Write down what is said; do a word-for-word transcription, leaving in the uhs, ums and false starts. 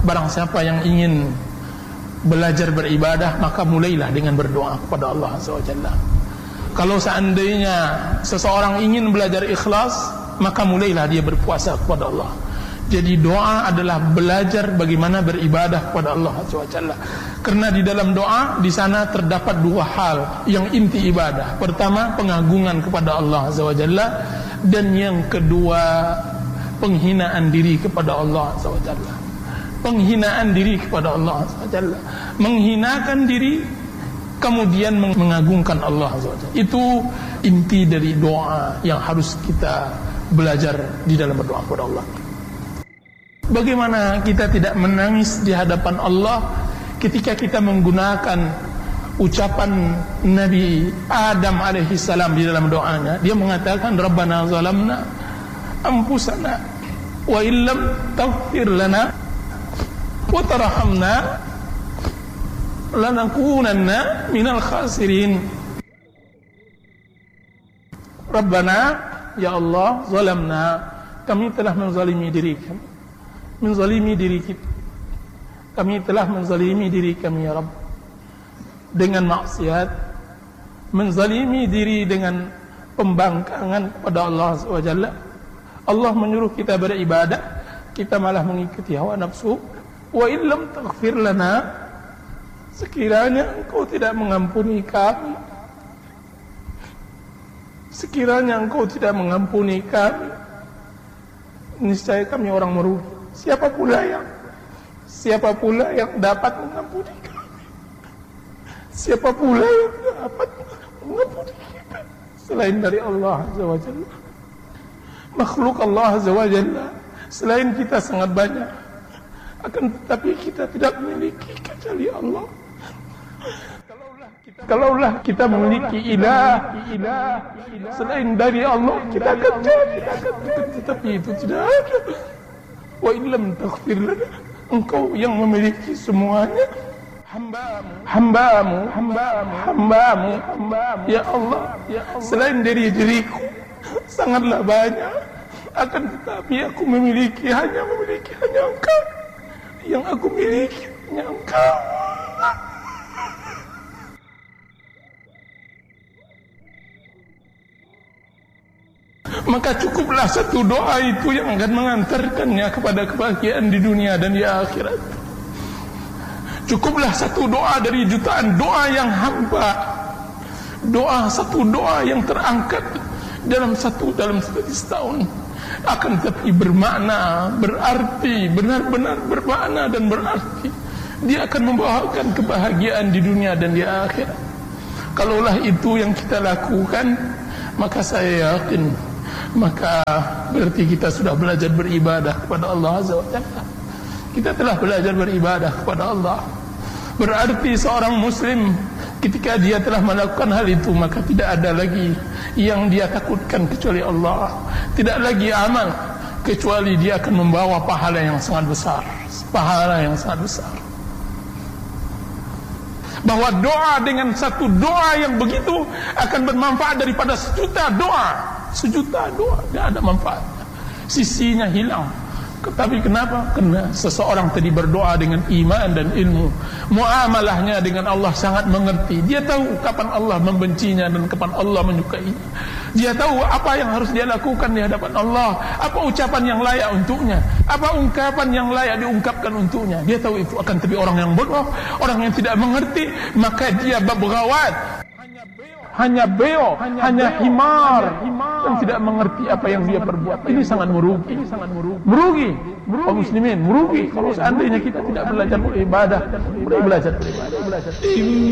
barang siapa yang ingin belajar beribadah, maka mulailah dengan berdoa kepada Allah Azza wa Jalla. Kalau seandainya seseorang ingin belajar ikhlas, maka mulailah dia berpuasa kepada Allah. Jadi doa adalah belajar bagaimana beribadah kepada Allah Azza wa Jalla. Karena di dalam doa, di sana terdapat dua hal yang inti ibadah. Pertama, pengagungan kepada Allah Azza wa Jalla, dan yang kedua, penghinaan diri kepada Allah Azza wa Jalla. Penghinaan diri kepada Allah Azza wa Jalla, menghinakan diri, kemudian mengagungkan Allah Azza wa Jalla. Itu inti dari doa yang harus kita belajar di dalam berdoa kepada Allah. Bagaimana kita tidak menangis di hadapan Allah ketika kita menggunakan ucapan Nabi Adam alaihi salam di dalam doanya? Dia mengatakan, Rabbana zalamna anfusana wa illam taghfir lana wa tarhamna lanakunanna minal khasirin. Rabbana, ya Allah, zalamna, kami telah menzalimi diri kami, menzalimi diri kita, kami telah menzalimi diri kami ya Rabb dengan maksiat, menzalimi diri dengan pembangkangan kepada Allah subhanahu wa taala. Allah menyuruh kita beribadah, kita malah mengikuti hawa nafsu. Wa illam taghfir lana, sekiranya Engkau tidak mengampuni kami, sekiranya Engkau tidak mengampuni kami, niscaya kami orang merugi. Siapa pula yang Siapa pula yang dapat mengampuni kami? Siapa pula yang dapat mengampuni kita selain dari Allah Azza wa Jalla? Makhluk Allah Azza wa Jalla selain kita sangat banyak, akan tetapi kita tidak memiliki kecuali Allah. Kalaulah kita memiliki ilah, ilah, selain dari Allah, kita akan jadi, tetapi itu tidak ada. Wa illam taghfir lana, Engkau yang memiliki semuanya. Hambamu, hambamu, hambamu, hambamu, hambamu, ya Allah, ya Allah, selain dari diriku sangatlah banyak, akan tetapi aku memiliki hanya memiliki hanya Engkau. Yang aku miliki hanya Engkau. Maka cukuplah satu doa itu yang akan mengantarkannya kepada kebahagiaan di dunia dan di akhirat. Cukuplah satu doa dari jutaan doa yang hamba, doa satu doa yang terangkat dalam satu dalam satu setahun, akan tetapi bermakna, berarti, benar-benar bermakna dan berarti. Dia akan membawakan kebahagiaan di dunia dan di akhirat. Kalaulah itu yang kita lakukan, maka saya yakin, maka berarti kita sudah belajar beribadah kepada Allah Azza wa Jalla. Kita telah belajar beribadah kepada Allah. Berarti seorang muslim ketika dia telah melakukan hal itu, maka tidak ada lagi yang dia takutkan kecuali Allah. Tidak lagi amal kecuali dia akan membawa pahala yang sangat besar, pahala yang sangat besar. Bahwa doa dengan satu doa yang begitu akan bermanfaat daripada sejuta doa. Sejuta doa, tidak ada manfaatnya, sisinya hilang. Tapi kenapa? Karena seseorang tadi berdoa dengan iman dan ilmu, muamalahnya dengan Allah sangat mengerti. Dia tahu kapan Allah membencinya dan kapan Allah menyukainya. Dia tahu apa yang harus dia lakukan di hadapan Allah, apa ucapan yang layak untuknya, apa ungkapan yang layak diungkapkan untuknya. Dia tahu itu. Akan tapi orang yang bodoh, orang yang tidak mengerti, maka dia babgawat, hanya beo, hanya, hanya himar, yang tidak mengerti apa yang dia perbuat. Ini sangat merugi, ini sangat merugi, merugi, kaum muslimin, merugi. Kalau seandainya kita tidak belajar beribadah, belajar beribadah, belajar.